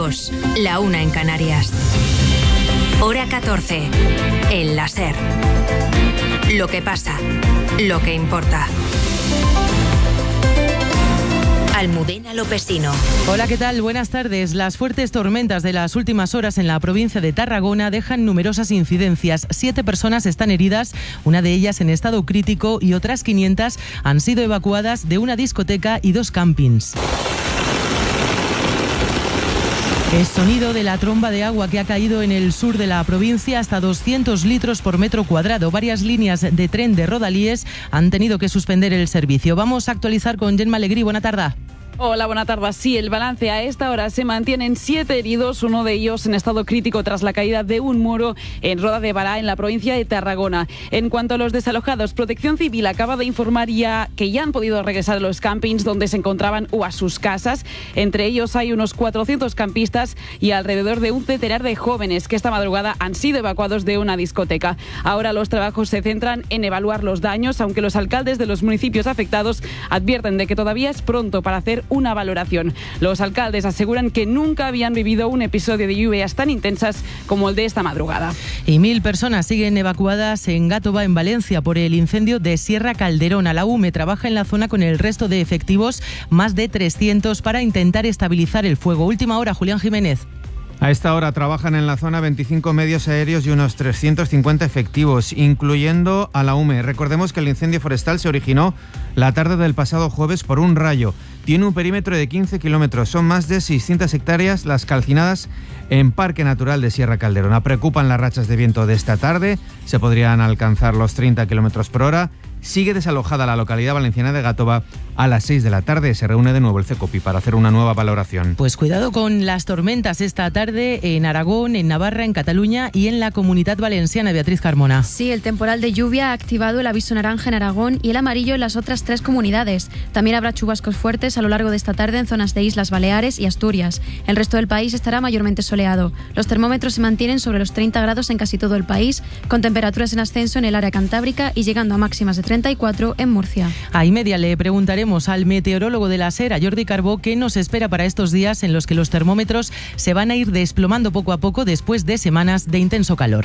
2, la 1 en Canarias. Hora 14, el la SER. Lo que pasa, lo que importa. Almudena Lopesino. Hola, ¿qué tal? Buenas tardes. Las fuertes tormentas de las últimas horas en la provincia de Tarragona dejan numerosas incidencias. 7 personas están heridas, una de ellas en estado crítico y otras 500 han sido evacuadas de una discoteca y 2 campings. El sonido de la tromba de agua que ha caído en el sur de la provincia, hasta 200 litros por metro cuadrado. Varias líneas de tren de Rodalies han tenido que suspender el servicio. Vamos a actualizar con Gemma Alegrí. Buena tarde. Hola, buena tarde. Sí, el balance a esta hora se mantienen 7 heridos, uno de ellos en estado crítico tras la caída de un muro en Roda de Bará, en la provincia de Tarragona. En cuanto a los desalojados, Protección Civil acaba de informar ya que ya han podido regresar a los campings donde se encontraban o a sus casas. Entre ellos hay unos 400 campistas y alrededor de un centenar de jóvenes que esta madrugada han sido evacuados de una discoteca. Ahora los trabajos se centran en evaluar los daños, aunque los alcaldes de los municipios afectados advierten de que todavía es pronto para hacer una valoración. Los alcaldes aseguran que nunca habían vivido un episodio de lluvias tan intensas como el de esta madrugada. Y 1000 personas siguen evacuadas en Gàtova, en Valencia, por el incendio de Sierra Calderona. La UME trabaja en la zona con el resto de efectivos, más de 300, para intentar estabilizar el fuego. Última hora, Julián Jiménez. A esta hora trabajan en la zona 25 medios aéreos y unos 350 efectivos, incluyendo a la UME. Recordemos que el incendio forestal se originó la tarde del pasado jueves por un rayo. Tiene un perímetro de 15 kilómetros. Son más de 600 hectáreas las calcinadas en Parque Natural de Sierra Calderona. Preocupan las rachas de viento de esta tarde. Se podrían alcanzar los 30 kilómetros por hora. Sigue desalojada la localidad valenciana de Gàtova. A las 6 de la tarde se reúne de nuevo el CECOPI para hacer una nueva valoración. Pues cuidado con las tormentas esta tarde en Aragón, en Navarra, en Cataluña y en la Comunidad Valenciana. Beatriz Carmona. Sí, el temporal de lluvia ha activado el aviso naranja en Aragón y el amarillo en las otras 3 comunidades. También habrá chubascos fuertes a lo largo de esta tarde en zonas de Islas Baleares y Asturias. El resto del país estará mayormente soleado. Los termómetros se mantienen sobre los 30 grados en casi todo el país, con temperaturas en ascenso en el área cantábrica y llegando a máximas de 34 en Murcia. A y media le preguntaremos al meteorólogo de la SER, a Jordi Carbó, qué nos espera para estos días en los que los termómetros se van a ir desplomando poco a poco después de semanas de intenso calor.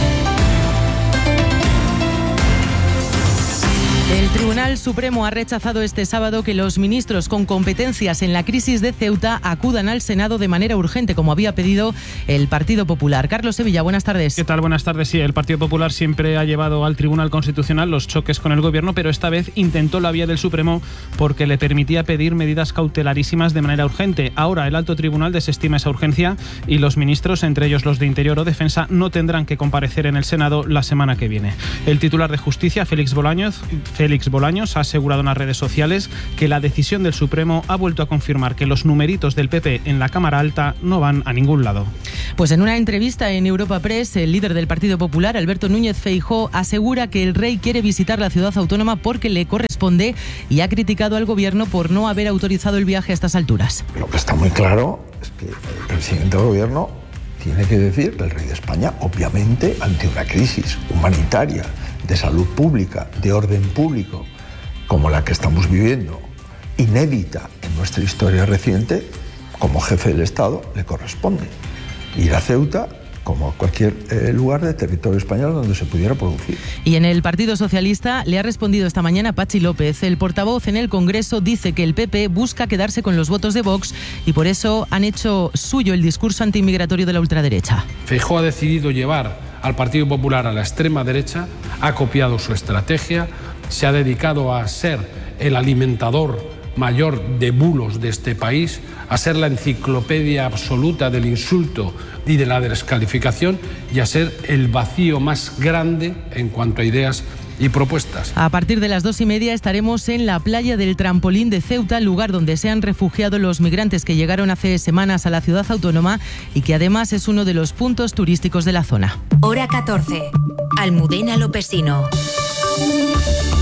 El Tribunal Supremo ha rechazado este sábado que los ministros con competencias en la crisis de Ceuta acudan al Senado de manera urgente, como había pedido el Partido Popular. Carlos Sevilla, buenas tardes. ¿Qué tal? Buenas tardes. Sí, el Partido Popular siempre ha llevado al Tribunal Constitucional los choques con el Gobierno, pero esta vez intentó la vía del Supremo porque le permitía pedir medidas cautelarísimas de manera urgente. Ahora el Alto Tribunal desestima esa urgencia y los ministros, entre ellos los de Interior o Defensa, no tendrán que comparecer en el Senado la semana que viene. El titular de Justicia, Félix Bolaños, ha asegurado en las redes sociales que la decisión del Supremo ha vuelto a confirmar que los numeritos del PP en la Cámara Alta no van a ningún lado. Pues en una entrevista en Europa Press, el líder del Partido Popular, Alberto Núñez Feijóo, asegura que el rey quiere visitar la ciudad autónoma porque le corresponde y ha criticado al Gobierno por no haber autorizado el viaje a estas alturas. Lo que está muy claro es que el presidente del Gobierno tiene que decir que el rey de España, obviamente, ante una crisis humanitaria, de salud pública, de orden público, como la que estamos viviendo, inédita en nuestra historia reciente, como jefe del Estado, le corresponde ir a Ceuta como a cualquier lugar de territorio español donde se pudiera producir. Y en el Partido Socialista le ha respondido esta mañana Patxi López. El portavoz en el Congreso dice que el PP busca quedarse con los votos de Vox y por eso han hecho suyo el discurso antiinmigratorio de la ultraderecha. Feijóo ha decidido llevar al Partido Popular a la extrema derecha, ha copiado su estrategia, se ha dedicado a ser el alimentador mayor de bulos de este país, a ser la enciclopedia absoluta del insulto y de la descalificación y a ser el vacío más grande en cuanto a ideas y propuestas. A partir de las 2:30 estaremos en la playa del Trampolín de Ceuta, lugar donde se han refugiado los migrantes que llegaron hace semanas a la ciudad autónoma y que además es uno de los puntos turísticos de la zona. Hora 14. Almudena Lopesino.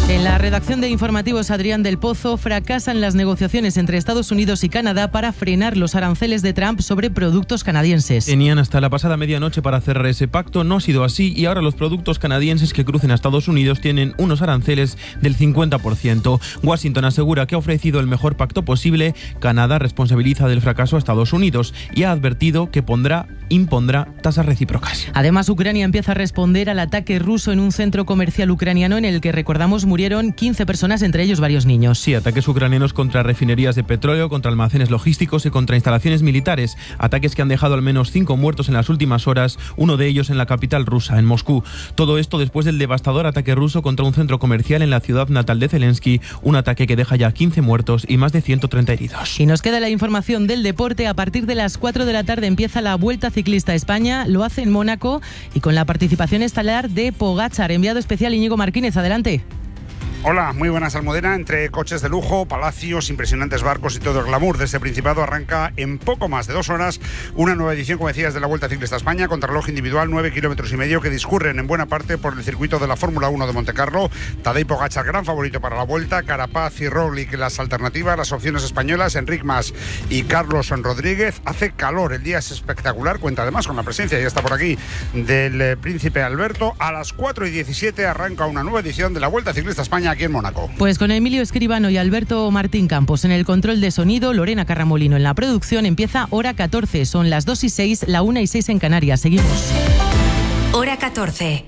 En la redacción de informativos Adrián del Pozo, fracasan las negociaciones entre Estados Unidos y Canadá para frenar los aranceles de Trump sobre productos canadienses. Tenían hasta la pasada medianoche para cerrar ese pacto, no ha sido así y ahora los productos canadienses que crucen a Estados Unidos tienen unos aranceles del 50%. Washington asegura que ha ofrecido el mejor pacto posible. Canadá responsabiliza del fracaso a Estados Unidos y ha advertido que impondrá tasas recíprocas. Además, Ucrania empieza a responder al ataque ruso en un centro comercial ucraniano en el que, recordamos, murieron 15 personas, entre ellos varios niños. Sí, ataques ucranianos contra refinerías de petróleo, contra almacenes logísticos y contra instalaciones militares. Ataques que han dejado al menos 5 muertos en las últimas horas, uno de ellos en la capital rusa, en Moscú. Todo esto después del devastador ataque ruso contra un centro comercial en la ciudad natal de Zelensky, un ataque que deja ya 15 muertos y más de 130 heridos. Y nos queda la información del deporte. A partir de las 4 de la tarde empieza la Vuelta Ciclista a España, lo hace en Mónaco y con la participación estelar de Pogačar. Enviado especial Íñigo Martínez, adelante. Hola, muy buenas, Almudena. Entre coches de lujo, palacios, impresionantes barcos y todo el glamour de este Principado arranca en poco más de 2 horas una nueva edición, como decías, de la Vuelta Ciclista a España, contrarreloj individual, 9,5 kilómetros que discurren en buena parte por el circuito de la Fórmula 1 de Montecarlo. Tadej Pogačar, gran favorito para la Vuelta, Carapaz y Roglic las alternativas, las opciones españolas, Enric Mas y Carlos Rodríguez. Hace calor, el día es espectacular, cuenta además con la presencia, ya está por aquí, del Príncipe Alberto. A las 4:17 arranca una nueva edición de la Vuelta Ciclista a España aquí en Mónaco. Pues con Emilio Escribano y Alberto Martín Campos en el control de sonido, Lorena Carramolino en la producción, empieza hora 14. Son las 2:06, la 1:06 en Canarias. Seguimos. Hora 14.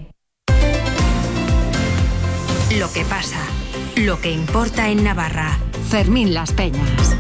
Lo que pasa, lo que importa en Navarra. Fermín Las Peñas.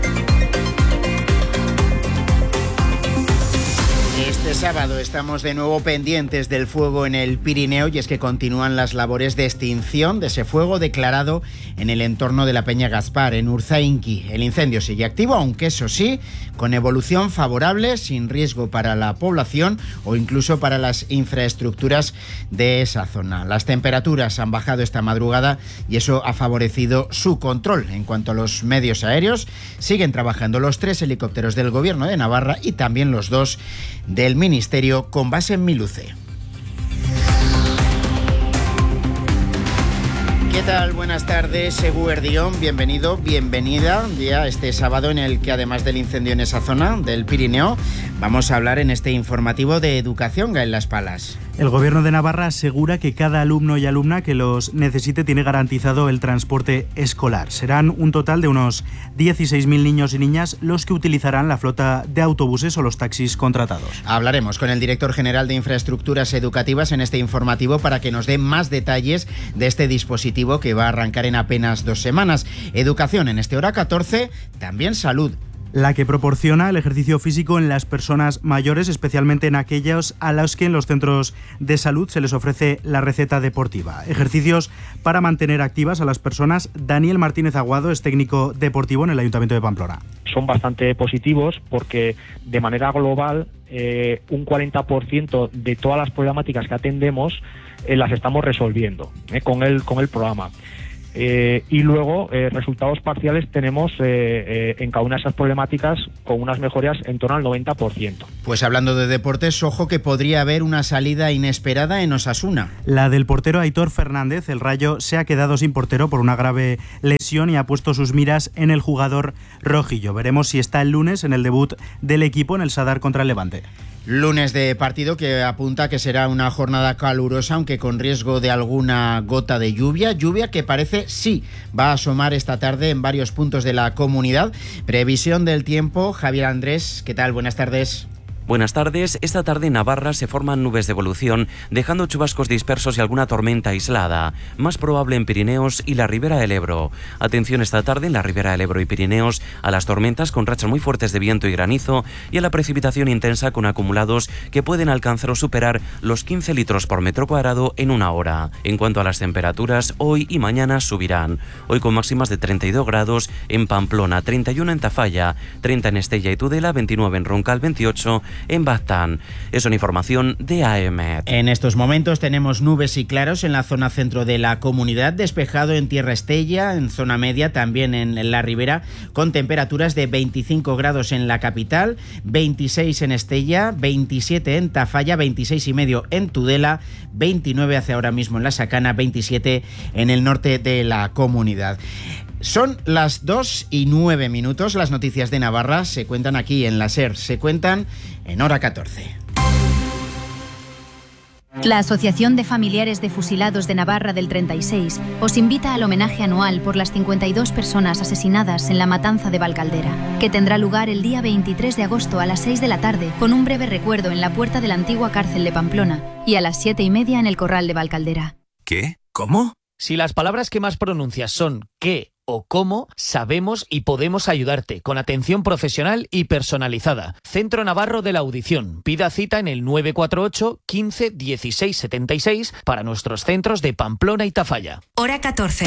Este sábado estamos de nuevo pendientes del fuego en el Pirineo y es que continúan las labores de extinción de ese fuego declarado en el entorno de la Peña Gaspar, en Urzainqui. El incendio sigue activo, aunque eso sí, con evolución favorable, sin riesgo para la población o incluso para las infraestructuras de esa zona. Las temperaturas han bajado esta madrugada y eso ha favorecido su control. En cuanto a los medios aéreos, siguen trabajando los 3 helicópteros del Gobierno de Navarra y también los 2 del Ministerio con base en Miluce. ¿Qué tal? Buenas tardes, Eguerdión, bienvenido, bienvenida ya este sábado en el que además del incendio en esa zona del Pirineo, vamos a hablar en este informativo de educación, Gael Las Palas. El Gobierno de Navarra asegura que cada alumno y alumna que los necesite tiene garantizado el transporte escolar. Serán un total de unos 16.000 niños y niñas los que utilizarán la flota de autobuses o los taxis contratados. Hablaremos con el director general de Infraestructuras Educativas en este informativo para que nos dé más detalles de este dispositivo que va a arrancar en apenas 2 semanas. Educación en este hora 14, también salud. La que proporciona el ejercicio físico en las personas mayores, especialmente en aquellos a los que en los centros de salud se les ofrece la receta deportiva. Ejercicios para mantener activas a las personas. Daniel Martínez Aguado es técnico deportivo en el Ayuntamiento de Pamplona. Son bastante positivos porque de manera global un 40% de todas las problemáticas que atendemos las estamos resolviendo con el programa. Y luego resultados parciales tenemos en cada una de esas problemáticas con unas mejoras en torno al 90%. Pues hablando de deportes, ojo que podría haber una salida inesperada en Osasuna. La del portero Aitor Fernández. El Rayo se ha quedado sin portero por una grave lesión y ha puesto sus miras en el jugador rojillo. Veremos si está el lunes en el debut del equipo en el Sadar contra el Levante. Lunes de partido que apunta que será una jornada calurosa, aunque con riesgo de alguna gota de lluvia que parece sí va a asomar esta tarde en varios puntos de la comunidad. Previsión del tiempo, Javier Andrés, ¿qué tal? Buenas tardes. Buenas tardes. Esta tarde en Navarra se forman nubes de evolución, dejando chubascos dispersos y alguna tormenta aislada, más probable en Pirineos y la Ribera del Ebro. Atención esta tarde en la Ribera del Ebro y Pirineos a las tormentas con rachas muy fuertes de viento y granizo y a la precipitación intensa con acumulados que pueden alcanzar o superar los 15 litros por metro cuadrado en 1 hora. En cuanto a las temperaturas, hoy y mañana subirán. Hoy con máximas de 32 grados en Pamplona, 31 en Tafalla, 30 en Estella y Tudela, 29 en Roncal, 28 en Baztán. Es una información de AEMET. En estos momentos tenemos nubes y claros en la zona centro de la comunidad, despejado en Tierra Estella, en zona media, también en la Ribera, con temperaturas de 25 grados en la capital, 26 en Estella, 27 en Tafalla, 26,5 en Tudela, 29 hace ahora mismo en La Sacana, 27 en el norte de la comunidad. Son las 2:09. Las noticias de Navarra se cuentan aquí en la SER, se cuentan en hora 14. La Asociación de Familiares de Fusilados de Navarra del 36 os invita al homenaje anual por las 52 personas asesinadas en la matanza de Valcaldera, que tendrá lugar el día 23 de agosto a las 6 de la tarde, con un breve recuerdo en la puerta de la antigua cárcel de Pamplona y a las 7:30 en el corral de Valcaldera. ¿Qué? ¿Cómo? Si las palabras que más pronuncias son ¿qué? O cómo, sabemos y podemos ayudarte con atención profesional y personalizada. Centro Navarro de la Audición. Pida cita en el 948 15 16 76 para nuestros centros de Pamplona y Tafalla. Hora 14.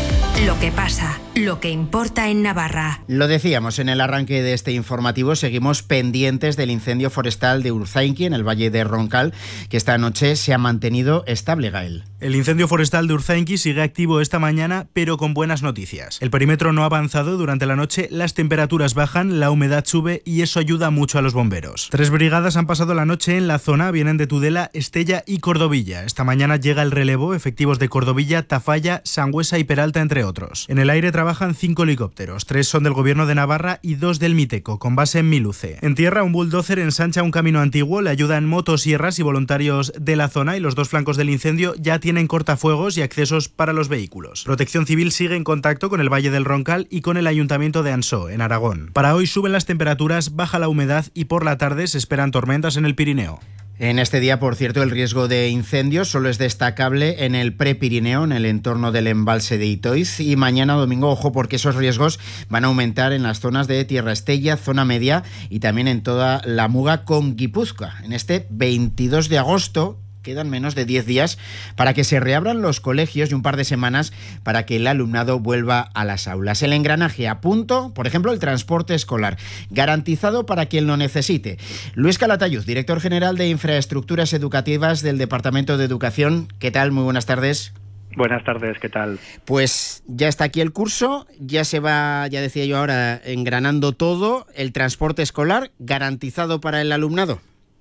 Lo que pasa, lo que importa en Navarra. Lo decíamos en el arranque de este informativo, seguimos pendientes del incendio forestal de Urzainqui en el Valle de Roncal, que esta noche se ha mantenido estable, Gael. El incendio forestal de Urzainqui sigue activo esta mañana, pero con buenas noticias. El perímetro no ha avanzado durante la noche, las temperaturas bajan, la humedad sube y eso ayuda mucho a los bomberos. 3 brigadas han pasado la noche en la zona, vienen de Tudela, Estella y Cordovilla. Esta mañana llega el relevo, efectivos de Cordovilla, Tafalla, Sangüesa y Peralta, entre otros. En el aire trabajan 5 helicópteros, 3 son del Gobierno de Navarra y 2 del Miteco, con base en Miluce. En tierra, un bulldozer ensancha un camino antiguo, le ayudan motosierras y voluntarios de la zona, y los 2 flancos del incendio ya tienen cortafuegos y accesos para los vehículos. Protección Civil sigue en contacto con el Valle del Roncal y con el Ayuntamiento de Ansó, en Aragón. Para hoy suben las temperaturas, baja la humedad y por la tarde se esperan tormentas en el Pirineo. En este día, por cierto, el riesgo de incendios solo es destacable en el Prepirineo, en el entorno del embalse de Itoiz, y mañana domingo, ojo, porque esos riesgos van a aumentar en las zonas de Tierra Estella, zona media y también en toda la Muga con Guipúzcoa. En este 22 de agosto... quedan menos de 10 días para que se reabran los colegios y un par de semanas para que el alumnado vuelva a las aulas. El engranaje a punto, por ejemplo, el transporte escolar, garantizado para quien lo necesite. Luis Calatayud, director general de Infraestructuras Educativas del Departamento de Educación. ¿Qué tal? Muy buenas tardes. Buenas tardes, ¿qué tal? Pues ya está aquí el curso, ya se va, ya decía yo ahora, engranando todo. El transporte escolar garantizado para el alumnado.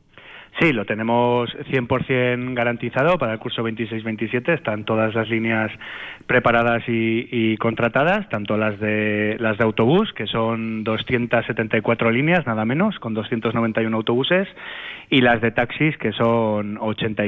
Sí, lo tenemos 100% garantizado para el curso 26-27. Están todas las líneas preparadas y contratadas, tanto las de autobús, que son 274 líneas, nada menos, con 291 autobuses, y las de taxis, que son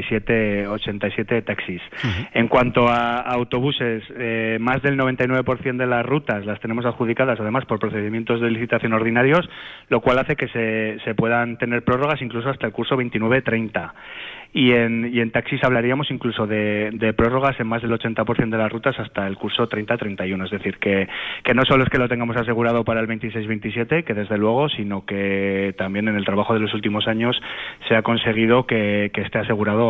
87 taxis. Uh-huh. En cuanto a autobuses, más del 99% de las rutas las tenemos adjudicadas, además, por procedimientos de licitación ordinarios, lo cual hace que se puedan tener prórrogas incluso hasta el curso 29-30. Y en taxis hablaríamos incluso de prórrogas en más del 80% de las rutas hasta el curso 30-31. Es decir, que no solo es que lo tengamos asegurado para el 26-27, que desde luego, sino que también en el trabajo de los últimos años se ha conseguido que esté asegurado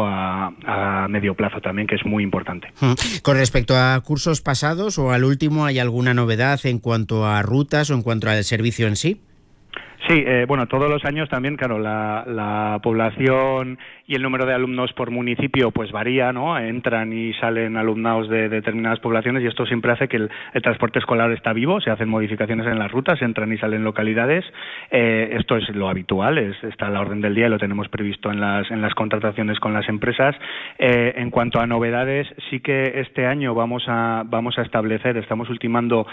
a medio plazo también, que es muy importante. Con respecto a cursos pasados o al último, ¿hay alguna novedad en cuanto a rutas o en cuanto al servicio en sí? Sí, bueno, todos los años también, claro, la población y el número de alumnos por municipio pues varía, ¿no? Entran y salen alumnados de determinadas poblaciones y esto siempre hace que el transporte escolar está vivo, se hacen modificaciones en las rutas, entran y salen localidades. Esto es lo habitual, está a la orden del día y lo tenemos previsto en las contrataciones con las empresas. En cuanto a novedades, sí que este año vamos a establecer, estamos ultimando